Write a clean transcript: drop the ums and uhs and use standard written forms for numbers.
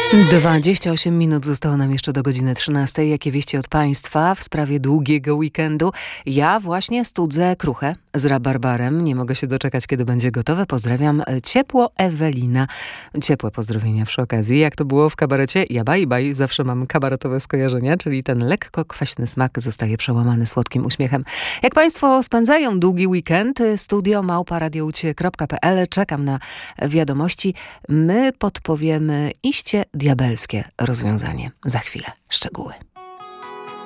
28 minut zostało nam jeszcze do godziny 13. Jakie wieści od Państwa w sprawie długiego weekendu? Ja właśnie studzę kruchę z rabarbarem. Nie mogę się doczekać, kiedy będzie gotowe. Pozdrawiam ciepło Ewelina. Ciepłe pozdrowienia przy okazji. Jak to było w kabarecie? Ja baj, zawsze mam kabaretowe skojarzenia, czyli ten lekko kwaśny smak zostaje przełamany słodkim uśmiechem. Jak Państwo spędzają długi weekend? studio@radioucie.pl. Czekam na wiadomości. My podpowiemy iście diabelskie rozwiązanie. Za chwilę szczegóły.